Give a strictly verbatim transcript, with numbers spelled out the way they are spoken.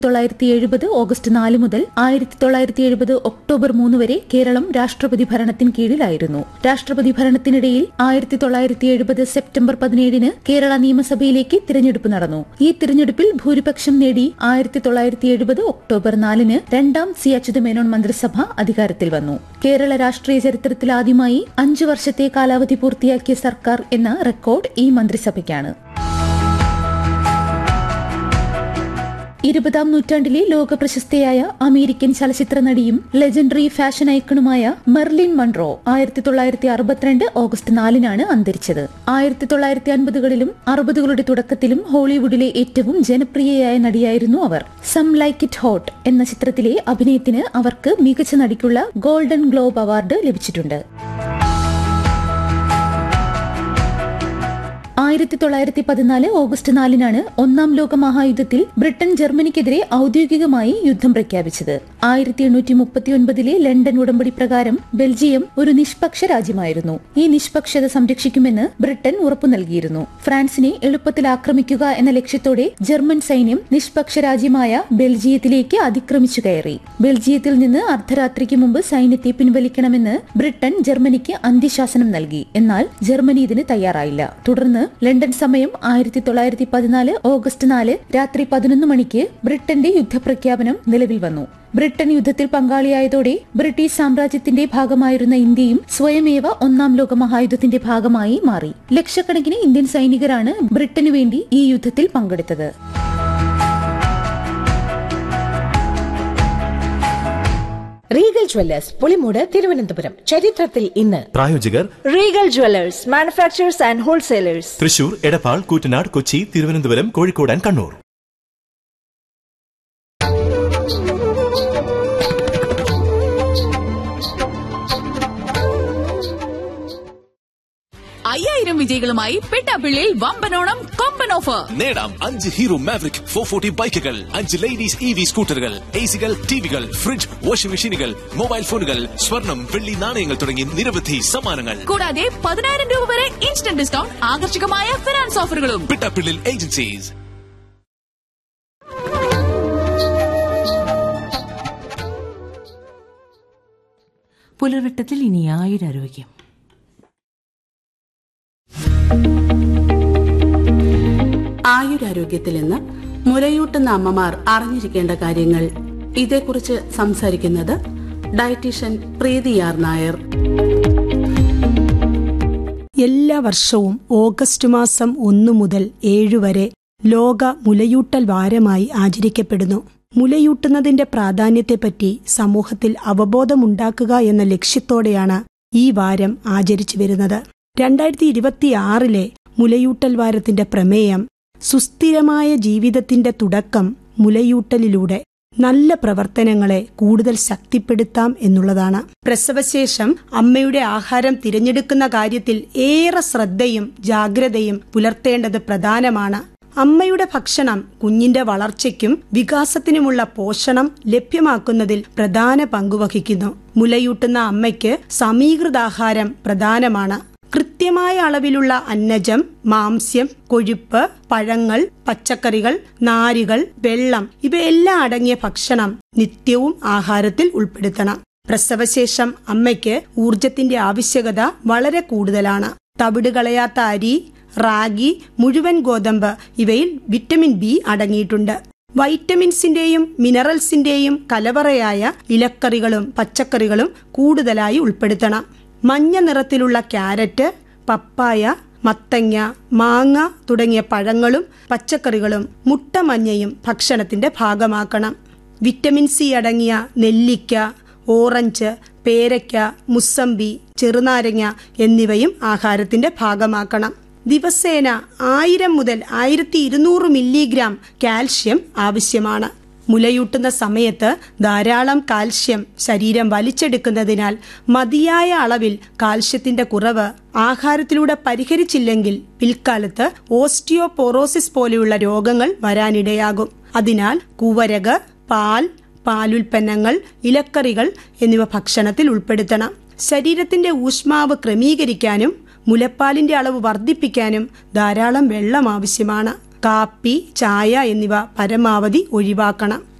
തൊള്ളായിരത്തി എഴുപത് ഓഗസ്റ്റ് നാല് മുതൽ ആയിരത്തി തൊള്ളായിരത്തി എഴുപത് ഒക്ടോബർ മൂന്ന് വരെ കേരളം രാഷ്ട്രപതി ഭരണത്തിന് കീഴിലായിരുന്നു. രാഷ്ട്രപതി ഭരണത്തിനിടയിൽ ആയിരത്തി തൊള്ളായിരത്തി എഴുപത് സെപ്റ്റംബർ പതിനേഴിന് കേരള നിയമസഭയിലേക്ക് തിരഞ്ഞെടുപ്പ് നടന്നു. ഈ തിരഞ്ഞെടുപ്പിൽ ഭൂരിപക്ഷം നേടി ആയിരത്തി തൊള്ളായിരത്തി എഴുപത് ഒക്ടോബർ നാലിന് രണ്ടാം സി അച്യുതമേനോൻ മന്ത്രിസഭ അധികാരത്തിൽ വന്നു. കേരള രാഷ്ട്രീയ ചരിത്രത്തിൽ ആദ്യമായി അഞ്ചു വർഷത്തെ കാലാവധി പൂർത്തിയാക്കിയ സർക്കാർ എന്ന റെക്കോർഡ് ഈ മന്ത്രിസഭയ്ക്കാണ്. ഇരുപതാം നൂറ്റാണ്ടിലെ ലോക പ്രശസ്തയായ അമേരിക്കൻ ചലച്ചിത്ര നടിയും ലെജൻഡറി ഫാഷൻ ഐക്കണുമായ മെർലിൻ മൺറോ ആയിരത്തി തൊള്ളായിരത്തി അറുപത്തിരണ്ട് ഓഗസ്റ്റ് നാലിനാണ് അന്തരിച്ചത്. ആയിരത്തി തൊള്ളായിരത്തി അൻപതുകളിലും അറുപതുകളുടെ തുടക്കത്തിലും ഹോളിവുഡിലെ ഏറ്റവും ജനപ്രിയയായ നടിയായിരുന്നു അവർ. സം ലൈക്ക് ഇറ്റ് ഹോട്ട് എന്ന ചിത്രത്തിലെ അഭിനയത്തിന് അവർക്ക് മികച്ച നടിക്കുള്ള ഗോൾഡൻ ഗ്ലോബ് അവാർഡ് ലഭിച്ചിട്ടുണ്ട്. ആയിരത്തി തൊള്ളായിരത്തി പതിനാല് ഓഗസ്റ്റ് നാലിനാണ് ഒന്നാം ലോക മഹായുദ്ധത്തിൽ ബ്രിട്ടൻ ജർമ്മനിക്കെതിരെ ഔദ്യോഗികമായി യുദ്ധം പ്രഖ്യാപിച്ചത്. ആയിരത്തി എണ്ണൂറ്റി മുപ്പത്തി ഒൻപതിലെ ലണ്ടൻ ഉടമ്പടി പ്രകാരം ബെൽജിയം ഒരു നിഷ്പക്ഷ രാജ്യമായിരുന്നു. ഈ നിഷ്പക്ഷത സംരക്ഷിക്കുമെന്ന് ബ്രിട്ടൻ ഉറപ്പു നൽകിയിരുന്നു. ഫ്രാൻസിനെ എളുപ്പത്തിൽ ആക്രമിക്കുക എന്ന ലക്ഷ്യത്തോടെ ജർമ്മൻ സൈന്യം നിഷ്പക്ഷ രാജ്യമായ ബെൽജിയത്തിലേക്ക് അതിക്രമിച്ചു കയറി. ബെൽജിയത്തിൽ നിന്ന് അർദ്ധരാത്രിക്ക് മുമ്പ് സൈന്യത്തെ പിൻവലിക്കണമെന്ന് ബ്രിട്ടൻ ജർമ്മനിക്ക് അന്ത്യശാസനം നൽകി. എന്നാൽ ജർമ്മനി ഇതിന് തയ്യാറായില്ല. തുടർന്ന് ലണ്ടൻ സമയം ആയിരത്തി തൊള്ളായിരത്തി പതിനാല് ഓഗസ്റ്റ് നാല് രാത്രി പതിനൊന്ന് മണിക്ക് ബ്രിട്ടന്റെ യുദ്ധപ്രഖ്യാപനം നിലവിൽ വന്നു. ബ്രിട്ടൻ യുദ്ധത്തിൽ പങ്കാളിയായതോടെ ബ്രിട്ടീഷ് സാമ്രാജ്യത്തിന്റെ ഭാഗമായിരുന്ന ഇന്ത്യയും സ്വയമേവ ഒന്നാം ലോക മഹായുദ്ധത്തിന്റെ ഭാഗമായി മാറി. ലക്ഷക്കണക്കിന് ഇന്ത്യൻ സൈനികരാണ് ബ്രിട്ടനു വേണ്ടി ഈ യുദ്ധത്തിൽ പങ്കെടുത്തത്. Regal Jewellers Pulimoodu Thiruvananthapuram. ചരിത്രത്തിൽ ഇന്ന്. പ്രായോജകർ Regal Jewellers, manufacturers and wholesalers, Thrissur, Edappal, Koottanad, Kochi, Thiruvananthapuram, Kozhikode and Kannur. അയ്യായിരം വിജയികളുമായി പെട്ടാപ്പിള്ളിയിൽ വമ്പനോണം കൊമ്പൻ ഓഫർ. നേടാം അഞ്ച് ഹീറോ മാവറിക് ഫോർ ഫോർട്ടി ബൈക്കുകൾ, അഞ്ച് ലേഡീസ് ഇ വി സ്കൂട്ടറുകൾ, എ സികൾ, ടിവികൾ, ഫ്രിഡ്ജ്, വാഷിംഗ് മെഷീനുകൾ, മൊബൈൽ ഫോണുകൾ, സ്വർണം, വെള്ളി നാണയങ്ങൾ തുടങ്ങി നിരവധി സമ്മാനങ്ങൾ. കൂടാതെ പതിനായിരം രൂപ വരെ ഇൻസ്റ്റന്റ് ഡിസ്കൗണ്ട്, ആകർഷകമായ ഫിനാൻസ് ഓഫറുകളും. പെട്ടാപ്പിള്ളിൽ ഏജൻസീസ്. പുലർവട്ടത്തിൽ ഇനി ആയുരാരോഗ്യം. ആയുരാരോഗ്യത്തിൽ നിന്ന് മുലയൂട്ടുന്ന അമ്മമാർ അറിഞ്ഞിരിക്കേണ്ട കാര്യങ്ങൾ. ഇതേക്കുറിച്ച് സംസാരിക്കുന്നത് ഡയറ്റീഷ്യൻ പ്രീതി ആർ നായർ. എല്ലാ വർഷവും ഓഗസ്റ്റ് മാസം ഒന്നു മുതൽ ഏഴു വരെ ലോക മുലയൂട്ടൽ വാരമായി ആചരിക്കപ്പെടുന്നു. മുലയൂട്ടുന്നതിന്റെ പ്രാധാന്യത്തെപ്പറ്റി സമൂഹത്തിൽ അവബോധമുണ്ടാക്കുക എന്ന ലക്ഷ്യത്തോടെയാണ് ഈ വാരം ആചരിച്ചു വരുന്നത്. രണ്ടായിരത്തി ഇരുപത്തിയാറിലെ മുലയൂട്ടൽ വാരത്തിന്റെ പ്രമേയം സുസ്ഥിരമായ ജീവിതത്തിന്റെ തുടക്കം മുലയൂട്ടലിലൂടെ നല്ല പ്രവർത്തനങ്ങളെ കൂടുതൽ ശക്തിപ്പെടുത്താം എന്നുള്ളതാണ്. പ്രസവശേഷം അമ്മയുടെ ആഹാരം തിരഞ്ഞെടുക്കുന്ന കാര്യത്തിൽ ഏറെ ശ്രദ്ധയും ജാഗ്രതയും പുലർത്തേണ്ടത് പ്രധാനമാണ്. അമ്മയുടെ ഭക്ഷണം കുഞ്ഞിന്റെ വളർച്ചയ്ക്കും വികാസത്തിനുമുള്ള പോഷണം ലഭ്യമാക്കുന്നതിൽ പ്രധാന പങ്കുവഹിക്കുന്നു. മുലയൂട്ടുന്ന അമ്മയ്ക്ക് സമീകൃതാഹാരം പ്രധാനമാണ്. കൃത്യമായ അളവിലുള്ള അന്നജം, മാംസ്യം, കൊഴുപ്പ്, പഴങ്ങൾ, പച്ചക്കറികൾ, നാരുകൾ, വെള്ളം ഇവയെല്ലാം അടങ്ങിയ ഭക്ഷണം നിത്യവും ആഹാരത്തിൽ ഉൾപ്പെടുത്തണം. പ്രസവശേഷം അമ്മയ്ക്ക് ഊർജത്തിന്റെ ആവശ്യകത വളരെ കൂടുതലാണ്. തവിട് കളയാത്ത അരി, റാഗി, മുഴുവൻ ഗോതമ്പ് ഇവയിൽ വിറ്റമിൻ ബി അടങ്ങിയിട്ടുണ്ട്. വൈറ്റമിൻസിന്റെയും മിനറൽസിന്റെയും കലവറയായ ഇലക്കറികളും പച്ചക്കറികളും കൂടുതലായി ഉൾപ്പെടുത്തണം. മഞ്ഞ നിറത്തിലുള്ള ക്യാരറ്റ്, പപ്പായ, മത്തങ്ങ, മാങ്ങ തുടങ്ങിയ പഴങ്ങളും പച്ചക്കറികളും മുട്ടമഞ്ഞയും ഭക്ഷണത്തിന്റെ ഭാഗമാക്കണം. വിറ്റമിൻ സി അടങ്ങിയ നെല്ലിക്ക, ഓറഞ്ച്, പേരയ്ക്ക, മുസമ്പി, ചെറുനാരങ്ങ എന്നിവയും ആഹാരത്തിന്റെ ഭാഗമാക്കണം. ദിവസേന ആയിരം മുതൽ ആയിരത്തി ഇരുന്നൂറ് മില്ലിഗ്രാം കാൽഷ്യം ആവശ്യമാണ്. മുലയൂട്ടുന്ന സമയത്ത് ധാരാളം കാൽഷ്യം ശരീരം വലിച്ചെടുക്കുന്നതിനാൽ മതിയായ അളവിൽ കാൽഷ്യത്തിന്റെ കുറവ് ആഹാരത്തിലൂടെ പരിഹരിച്ചില്ലെങ്കിൽ പിൽക്കാലത്ത് ഓസ്റ്റിയോപോറോസിസ് പോലെയുള്ള രോഗങ്ങൾ വരാനിടയാകും. അതിനാൽ കുവരക്, പാൽ, പാലുൽപ്പന്നങ്ങൾ, ഇലക്കറികൾ എന്നിവ ഭക്ഷണത്തിൽ ഉൾപ്പെടുത്തണം. ശരീരത്തിന്റെ ഊഷ്മാവ് ക്രമീകരിക്കാനും മുലപ്പാലിന്റെ അളവ് വർദ്ധിപ്പിക്കാനും ധാരാളം വെള്ളം ആവശ്യമാണ്. കാപ്പി, ചായ എന്നിവ പരമാവധി ഒഴിവാക്കണം.